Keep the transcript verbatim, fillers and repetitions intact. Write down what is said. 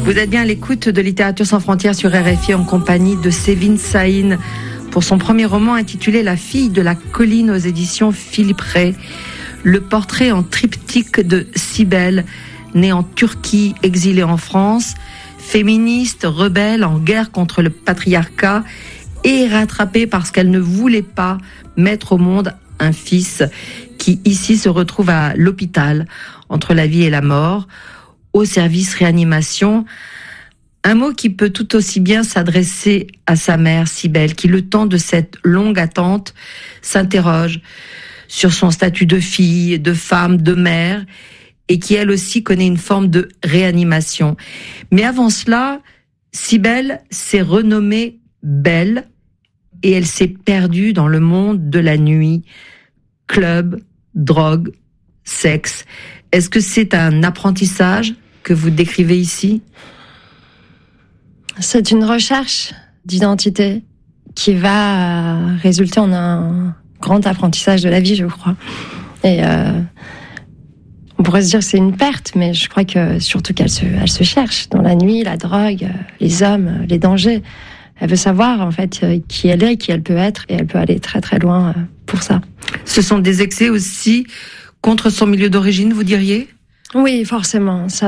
Vous êtes bien à l'écoute de Littérature sans frontières sur R F I en compagnie de Sévin Sahin pour son premier roman intitulé La fille de la colline aux éditions Philippe Ray. Le portrait en triptyque de Sibel, née en Turquie, exilée en France, féministe, rebelle, en guerre contre le patriarcat et rattrapée parce qu'elle ne voulait pas mettre au monde un fils qui ici se retrouve à l'hôpital entre la vie et la mort, au service réanimation. Un mot qui peut tout aussi bien s'adresser à sa mère, Sibel, qui, le temps de cette longue attente, s'interroge sur son statut de fille, de femme, de mère, et qui, elle aussi, connaît une forme de réanimation. Mais avant cela, Sibel s'est renommée Belle, et elle s'est perdue dans le monde de la nuit. Club, drogue, sexe. Est-ce que c'est un apprentissage que vous décrivez ici ? C'est une recherche d'identité qui va résulter en un grand apprentissage de la vie, je crois. Et euh, on pourrait se dire que c'est une perte, mais je crois que surtout qu'elle se, elle se cherche dans la nuit, la drogue, les hommes, les dangers. Elle veut savoir en fait qui elle est, qui elle peut être, et elle peut aller très très loin pour ça. Ce sont des excès aussi contre son milieu d'origine, vous diriez ? Oui, forcément. Ça